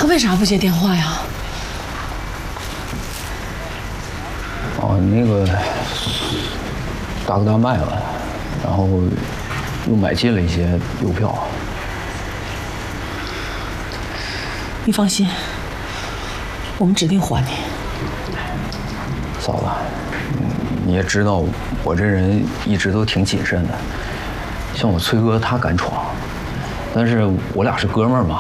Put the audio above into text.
他为啥不接电话呀？ 哦，那个大哥大卖了，然后又买进了一些邮票。 你放心，我们指定还你。 嫂子，你也知道我这人一直都挺谨慎的，像我崔哥他敢闯，但是我俩是哥们儿嘛，